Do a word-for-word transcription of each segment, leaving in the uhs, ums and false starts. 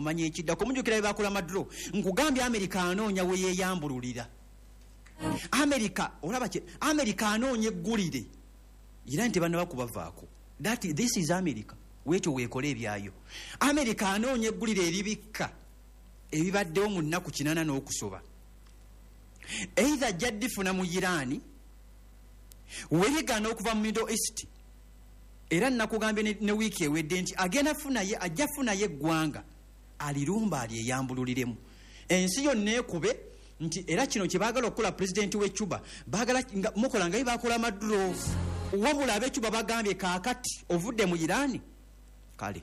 omanye ekiddako mujjukira bye bakola madro nkugambye America anoonya we yeeyambululira America olaba kye America anoonya eggulire era nti bano bakubavaako that this is America weekyo weekole ebyayo America anoonya eggulire eribikka ebibaddewo mu nnaku kinana n'okusoba either jaddifuna mu Irani weligana okuva mu Middle East era nakugambye ne, ne wiiki ewedde nti agenda funaye ajja funaye eggwanga alirumba alyeyambululiremu ensi yonna ekube nti era kino kye baagala okukola pulezidenti w'e Cuba baagala mukola nga bakola maduro wabula ab'e Cuba bagambye kaakati ovudde mu Irani kale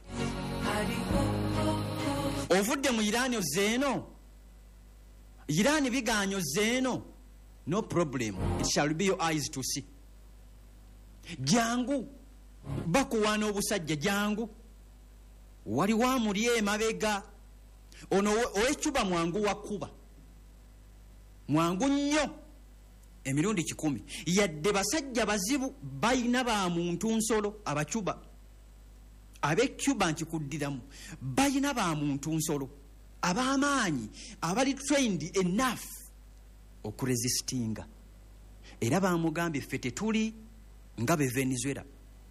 ovudde mu Irani ozeeno Irani biganyo zeeno no problem it shall be your eyes to see jangu bakuwana obusajja jangu wali wa muli emabega ono owe Cuba mwangu wakuba mwangu nnyo emirundi kikumi yadde basajja bazibu bayina ba muntu nsolo abacuba abe Cuba nkikuddiramu bayina ba muntu nsolo abamaanyi abali trained enough okuresistinga era bamugambye ffe tetuli nga be Venezuela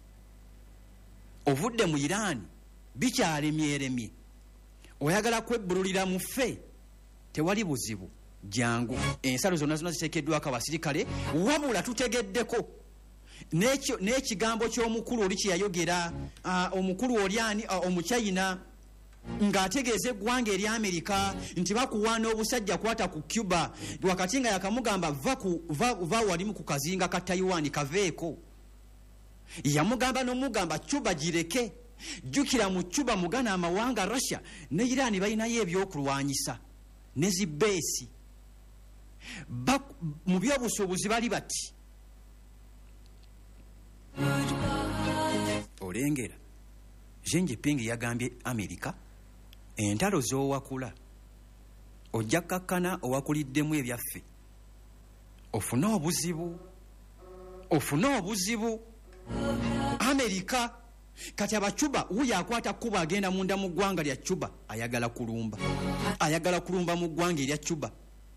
ovudde mu Irani bikyalemyeremye oyagala kwebbululira mu ffe tewali buzibu jangu ensalo zonna zonna ziteekeddwako abasirikale wabula tutegeddeko n'ekyo n'ekigambo ky'omukulu oli kyeyayogera uh, omukulu olyani uh, omuchina ng'ategeeza eggwanga eri Amerika nti bakuwaana obusajja kwata ku Cuba wakati nga yakamugamba va, ku, va, va walimu ku kazinga ka Taiwan kaveeko yamugamba n'omugamba Cuba gireke jjukira mu Cuba mugana amawanga Russia ne Iran balinayo ebyokulwanyisa ne zibeesi mu byobusuubuzi bali bati olengera Xi Jinping yagambye Amerika entalo z'owakula ojja kakkana owakuliddemu ebyaffe ofune obuzibu ofune obuzibu Amerika kati abacuba uyo akwata kuba agenda munda mu ggwanga lya Cuba ayagala kulumba ayagala kulumba mu ggwanga erya Cuba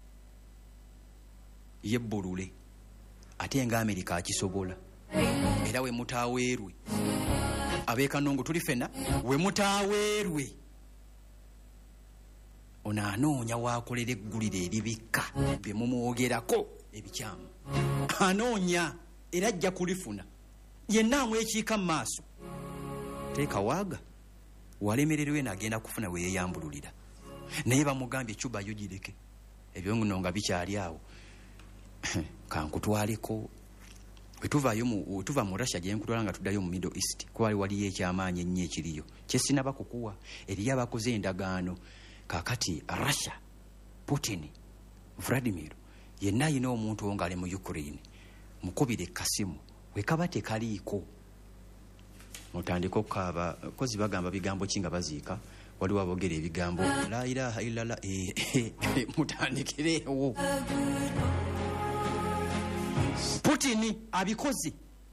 yebbulule ate nga Amerika akisobola era we mutaaweerwe abeekanongo tuli fena we mutaaweerwe ono anoonya waakolera eggulire eribikka bye mumwogerako ebikyamu anoonya era ajja kulifuna yenna amwekiika mu maaso teeka waaga walemererwe n'agenda kufuna we yeeyambululira naye bamugambye Cuba yo gireke ebyo nno nga bikyali awo kankutwaleko wetuvaayo mu wetuva mu Russia gye nkutwala nga tuddayo mu Middle East kwali waliyo ekyamaanyi ennyo ekiriyo kye sinaba kukuwa eriyo abakoze endagaano kaakati Russia Putin Vladimir yenna ayina omuntu wo ng'ali mu Ukraine mukubire kasimu wekaba tekaliiko mutandika okukaaba kozi bagamba bigambo ki nga baziika waliwo aboogera ebigambo la ilaha illallah mutandikireewo Putin abikoze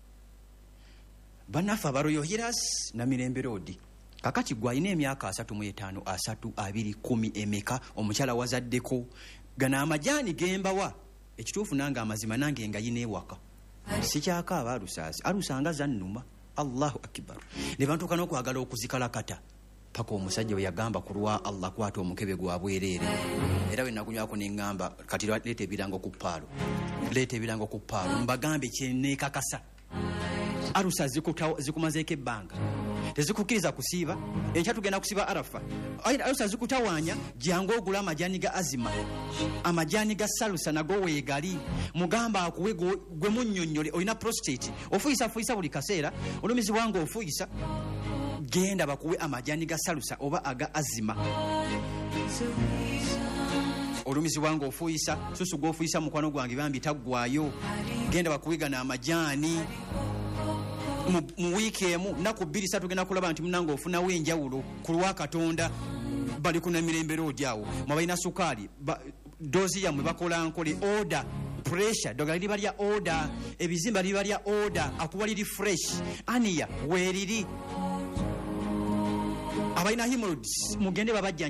banafa abaroyo hiras na Mirembe Road kakati gwalina emyaka asatu mu etaano asatu abiri kumi emeka omukyala wazaddeko gana amajani gembawa ekituufu nanga amazima nange nga yineewaka sikyaka aba alusaasi alusanga zannuma Allahu akbar ne bantu kana okwagala okuzikalakata paka omusajja we yagamba kulwa Allah kwata omukebe gwa bwereere era we nakunywako n'engamba kati leeta ebirango ku paalo leeta ebirango ku paalo mbagambe kyenneekakasa arusa zikumazeeko ebbanga tezikukkiriza kusiiba enkya tugenda kusiba Arafa arusa zikutawaanya jangu ogula amajani ga azima amajani ga salusa nago weegali mugamba akuwe gwe munnyonnyole olina prostate ofuyisa fuyisa buli kaseera olumizi wange ofuyisa genda bakuwe amajani ga salusa oba aga azima olumizi wange ofuyisa susu gwofuyisa mukwano gwange bambi taggwayo genda bakuwigana amajani mu wiiki emu naku bbiri satu genda kulaba nti munange ofunawo enjawulo ku lwa Katonda bali kuna Mirembe Road awo mwabalina sukaali dozi yammwe bakola nkole order pressure dogala liba lya order ebizimba liba lya order akuba liri fresh aniya weeriri abalina hemorrhoids mugende babajja